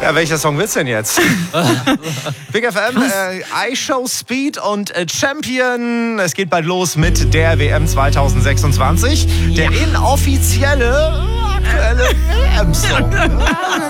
Ja, welcher Song wird's denn jetzt? Big FM, iShow Speed und Champion. Es geht bald los mit der WM 2026. Der inoffizielle, aktuelle WM-Song.